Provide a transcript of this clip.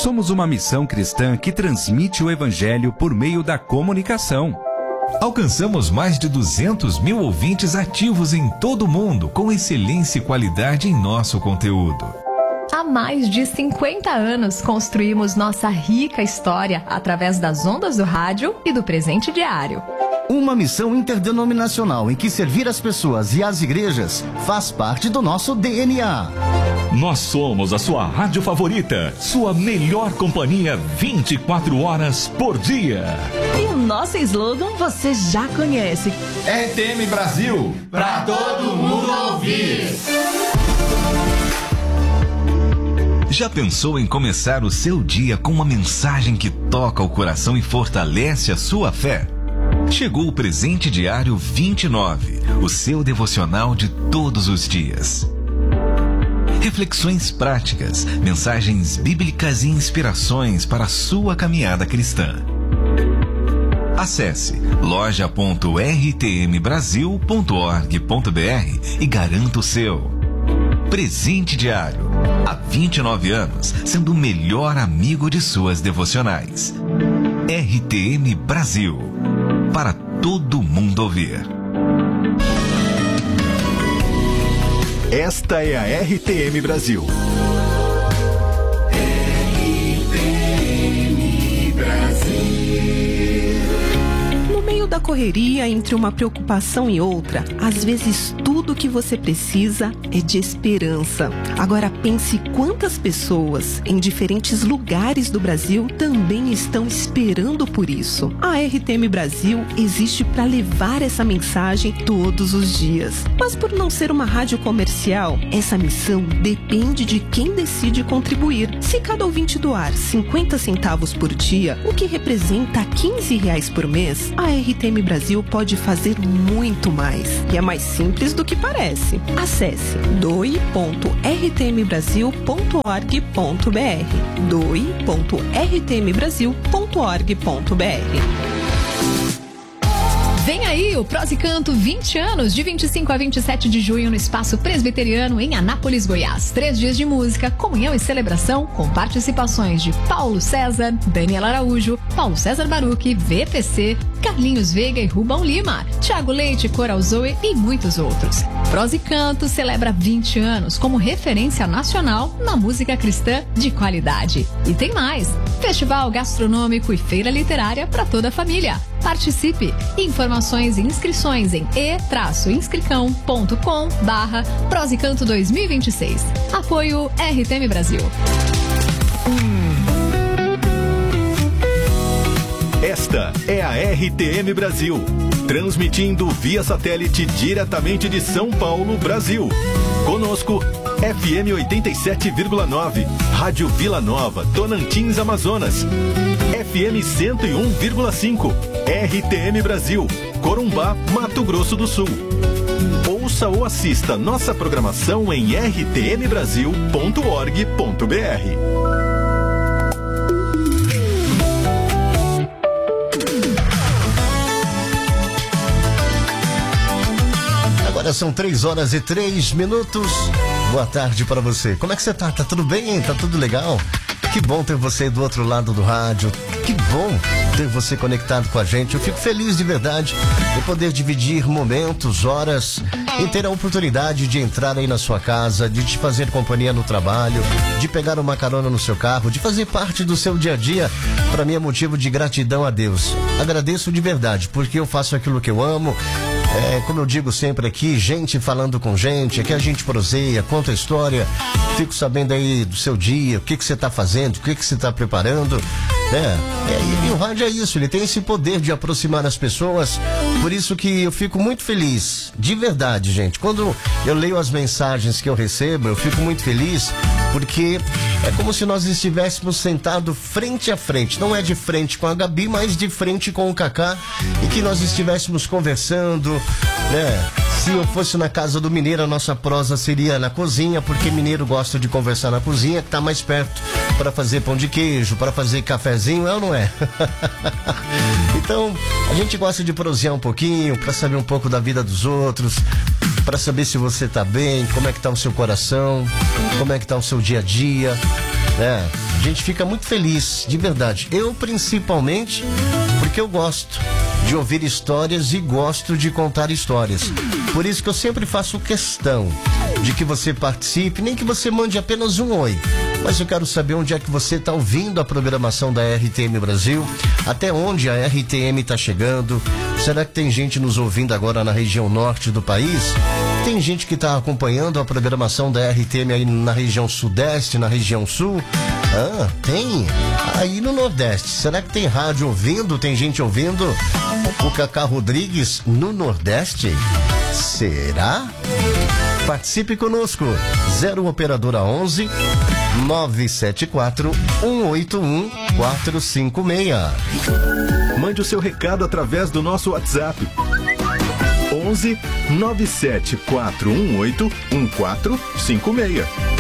Somos uma missão cristã que transmite o Evangelho por meio da comunicação. Alcançamos mais de 200 mil ouvintes ativos em todo o mundo, com excelência e qualidade em nosso conteúdo. Há mais de 50 anos construímos nossa rica história através das ondas do rádio e do presente diário. Uma missão interdenominacional em que servir as pessoas e as igrejas faz parte do nosso DNA. Nós somos a sua rádio favorita, sua melhor companhia 24 horas por dia. E o nosso slogan você já conhece. RTM Brasil, pra todo mundo ouvir. Já pensou em começar o seu dia com uma mensagem que toca o coração e fortalece a sua fé? Chegou o Presente Diário 29, o seu devocional de todos os dias. Reflexões práticas, mensagens bíblicas e inspirações para a sua caminhada cristã. Acesse loja.rtmbrasil.org.br e garanta o seu. Presente Diário, há 29 anos, sendo o melhor amigo de suas devocionais. RTM Brasil, para todo mundo ouvir. Esta é a RTM Brasil. RTM Brasil. No meio da correria, entre uma preocupação e outra, às vezes tudo que você precisa é de esperança. Agora pense quantas pessoas em diferentes lugares do Brasil também estão esperando por isso. A RTM Brasil existe para levar essa mensagem todos os dias. Mas por não ser uma rádio comercial, essa missão depende de quem decide contribuir. Se cada ouvinte doar 50 centavos por dia, o que representa R$15 por mês, a RTM Brasil pode fazer muito mais. E é mais simples do que parece. Acesse doe.rtmbrasil.org.br doe.rtmbrasil.org.br. Vem aí o Prosicanto 20 anos, de 25 a 27 de junho no Espaço Presbiteriano em Anápolis, Goiás. 3 dias de música, comunhão e celebração com participações de Paulo César, Daniela Araújo, Paulo César Baruch, VPC, Carlinhos Veiga e Rubão Lima, Thiago Leite, Coral Zoe e muitos outros. Prosicanto celebra 20 anos como referência nacional na música cristã de qualidade. E tem mais, festival gastronômico e feira literária para toda a família. Participe! Informações e inscrições em e-inscricão.com/Prosicanto 2026. Apoio RTM Brasil. Esta é a RTM Brasil, transmitindo via satélite diretamente de São Paulo, Brasil. Conosco, FM 87,9, Rádio Vila Nova, Tonantins, Amazonas. FM 101,5, RTM Brasil, Corumbá, Mato Grosso do Sul. Ouça ou assista nossa programação em rtmbrasil.org.br. Agora são 3h03. Boa tarde para você. Como é que você tá? Tá tudo bem? Tá tudo legal? Que bom ter você do outro lado do rádio. Que bom ter você conectado com a gente. Eu fico feliz de verdade de poder dividir momentos, horas e ter a oportunidade de entrar aí na sua casa, de te fazer companhia no trabalho, de pegar uma carona no seu carro, de fazer parte do seu dia a dia. Para mim é motivo de gratidão a Deus. Agradeço de verdade, porque eu faço aquilo que eu amo. Como eu digo sempre aqui, gente falando com gente, aqui a gente proseia, conta a história, fico sabendo aí do seu dia, o que você está fazendo, o que você está preparando. E o rádio é isso, ele tem esse poder de aproximar as pessoas, por isso que eu fico muito feliz, de verdade, gente. Quando eu leio as mensagens que eu recebo, eu fico muito feliz, porque é como se nós estivéssemos sentados frente a frente, não é de frente com a Gabi, mas de frente com o Cacá, e que nós estivéssemos conversando, né? Se eu fosse na casa do mineiro, a nossa prosa seria na cozinha, porque mineiro gosta de conversar na cozinha, que tá mais perto para fazer pão de queijo, para fazer cafezinho, é ou não é? Então, a gente gosta de prosear um pouquinho, para saber um pouco da vida dos outros, para saber se você tá bem, como é que tá o seu coração, como é que tá o seu dia a dia, né? A gente fica muito feliz, de verdade. Eu principalmente, porque eu gosto de ouvir histórias e gosto de contar histórias. Por isso que eu sempre faço questão de que você participe, nem que você mande apenas um oi. Mas eu quero saber onde é que você está ouvindo a programação da RTM Brasil, até onde a RTM está chegando. Será que tem gente nos ouvindo agora na região norte do país? Tem gente que está acompanhando a programação da RTM aí na região sudeste, na região sul? Ah, tem. Aí no Nordeste, será que tem rádio ouvindo? Tem gente ouvindo o Cacá Rodrigues no Nordeste? Será? Participe conosco. 0 operadora 11 974 181 456. Mande o seu recado através do nosso WhatsApp. 11 97418 1456.